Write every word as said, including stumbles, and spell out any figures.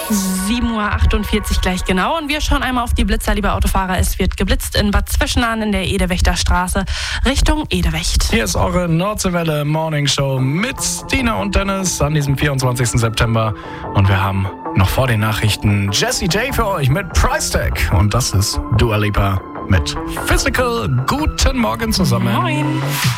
sieben Uhr achtundvierzig gleich genau. Und wir schauen einmal auf die Blitzer, liebe Autofahrer. Es wird geblitzt in Bad Zwischenahn in der Edewächter Straße Richtung Edewecht. Hier ist eure Nordseewelle Morning Show mit Tina und Dennis an diesem vierundzwanzigsten September. Und wir haben noch vor den Nachrichten Jessie J für euch mit Price Tag. Und das ist Dua Lipa mit Physical. Guten Morgen zusammen. Moin.